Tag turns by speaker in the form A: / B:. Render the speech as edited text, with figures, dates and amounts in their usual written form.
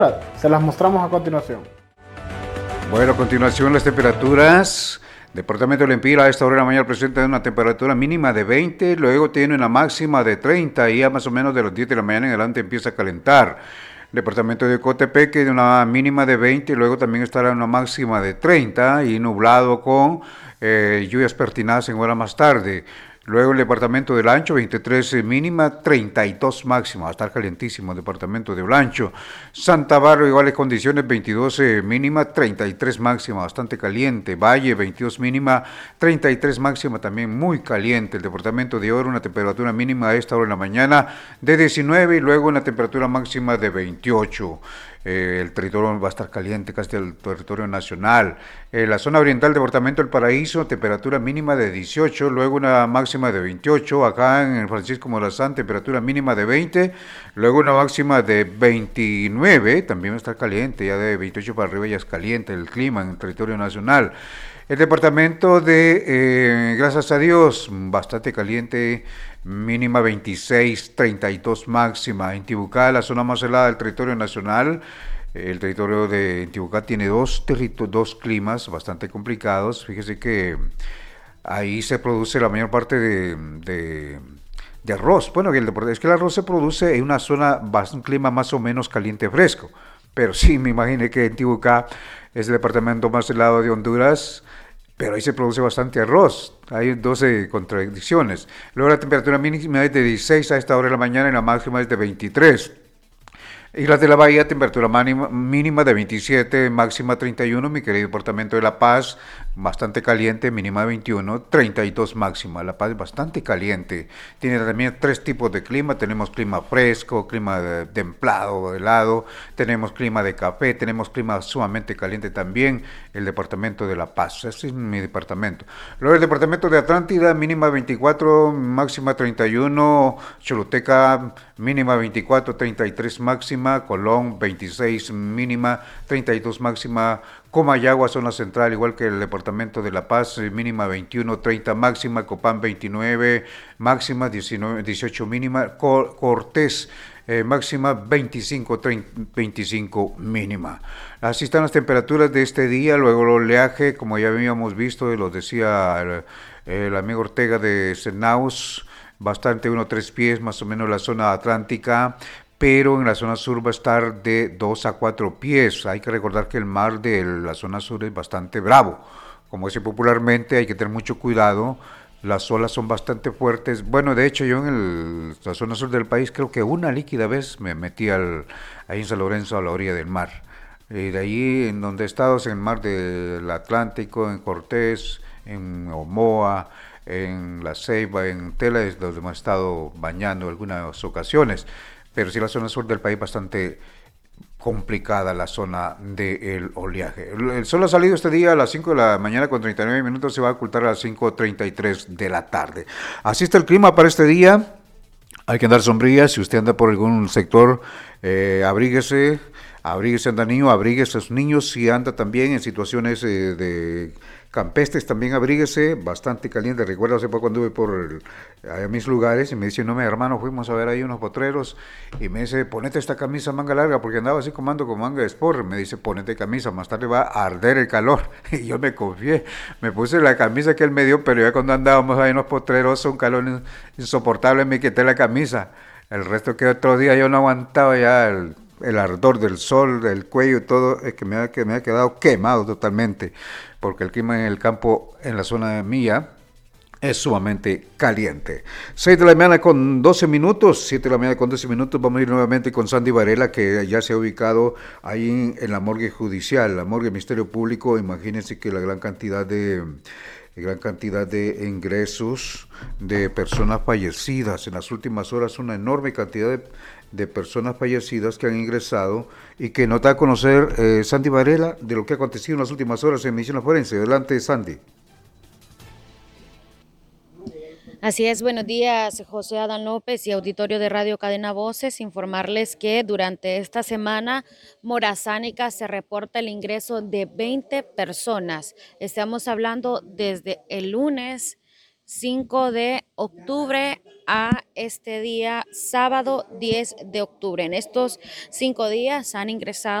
A: Se las mostramos a continuación.
B: Bueno, a continuación las temperaturas. Departamento de Lempira a esta hora de la mañana presenta una temperatura mínima de 20, luego tiene una máxima de 30 y ya más o menos de las 10 de la mañana en adelante empieza a calentar. Departamento de Cotepeque tiene una mínima de 20, luego también estará una máxima de 30 y nublado con lluvias pertinadas en horas más tarde. Luego el departamento del Ancho, 23 mínima, 32 máxima, va a estar calientísimo el departamento de Blancho. Santa Bárbara, iguales condiciones, 22 mínima, 33 máxima, bastante caliente. Valle, 22 mínima, 33 máxima, también muy caliente. El departamento de Oro, una temperatura mínima a esta hora de la mañana de 19 y luego una temperatura máxima de 28. El territorio va a estar caliente, casi el territorio nacional. La zona oriental, departamento del Paraíso, temperatura mínima de 18, luego una máxima de 28. Acá en el Francisco Morazán, temperatura mínima de 20, luego una máxima de 29, también va a estar caliente, ya de 28 para arriba ya es caliente el clima en el territorio nacional. El departamento de, gracias a Dios, bastante caliente, mínima 26, 32 máxima. En Tibucá, la zona más helada del territorio nacional, el territorio de Intibucá tiene dos climas bastante complicados. Fíjese que ahí se produce la mayor parte de arroz. Bueno, es que el arroz se produce en una zona, un clima más o menos caliente fresco. Pero sí, me imaginé que Intibucá es el departamento más helado de Honduras, pero ahí se produce bastante arroz. Hay 12 contradicciones. Luego la temperatura mínima es de 16 a esta hora de la mañana y la máxima es de 23. Islas de la Bahía, temperatura mínima de 27, máxima 31, mi querido departamento de La Paz, bastante caliente, mínima de 21, 32 máxima. La Paz es bastante caliente. Tiene también tres tipos de clima, tenemos clima fresco, clima templado, helado, tenemos clima de café, tenemos clima sumamente caliente también, el departamento de La Paz. Ese es mi departamento. Luego el departamento de Atlántida, mínima 24, máxima 31, Choluteca, mínima 24, 33 máxima, Colón 26 mínima, 32 máxima, Comayagua, zona central, igual que el departamento de La Paz, mínima 21, 30 máxima, Copán 29 máxima, 19, 18 mínima, Cortés máxima 25, 30, 25 mínima. Así están las temperaturas de este día, luego el oleaje, como ya habíamos visto, lo decía el amigo Ortega de Senaus, bastante 1-3 pies, más o menos la zona atlántica, pero en la zona sur va a estar de 2 a 4 pies. Hay que recordar que el mar de la zona sur es bastante bravo. Como dice popularmente, hay que tener mucho cuidado. Las olas son bastante fuertes. Bueno, de hecho, yo en la zona sur del país creo que una líquida vez me metí ahí en San Lorenzo a la orilla del mar. Y de ahí, en donde he estado, en el mar del Atlántico, en Cortés, en Omoa, en La Ceiba, en Tela, es donde hemos estado bañando en algunas ocasiones. Pero sí la zona sur del país bastante complicada la zona del oleaje. El sol ha salido este día a las 5 de la mañana con 39 minutos, se va a ocultar a las 5:33 de la tarde. Así está el clima para este día. Hay que andar sombrillas, si usted anda por algún sector, abríguese, anda niño, abríguese a sus niños, si anda también en situaciones de campestres, también abríguese, bastante caliente. Recuerdo hace poco anduve por allá mis lugares y me dice, no, mi hermano, fuimos a ver ahí unos potreros y me dice, ponete esta camisa manga larga, porque andaba así comando con manga de sport. Me dice, ponete camisa, más tarde va a arder el calor. Y yo me confié, me puse la camisa que él me dio, pero ya cuando andábamos ahí en los potreros, un calor insoportable, me quité la camisa. El resto que otro día yo no aguantaba ya el ardor del sol, del cuello y todo, es que me ha quedado quemado totalmente, porque el clima en el campo, en la zona mía, es sumamente caliente. 6 de la mañana con 12 minutos, 7 de la mañana con 12 minutos, vamos a ir nuevamente con Sandy Varela, que ya se ha ubicado ahí en la morgue judicial, la morgue Ministerio Público. Imagínense que la gran cantidad de ingresos de personas fallecidas. En las últimas horas, una enorme cantidad de personas fallecidas que han ingresado y que nos da a conocer Sandy Varela de lo que ha acontecido en las últimas horas en medicina forense. Adelante, Sandy.
C: Así es, buenos días, José Adán López y auditorio de Radio Cadena Voces. Informarles que durante esta semana morazánica se reporta el ingreso de 20 personas. Estamos hablando desde el lunes 5 de octubre a este día sábado 10 de octubre. En estos 5 días han ingresado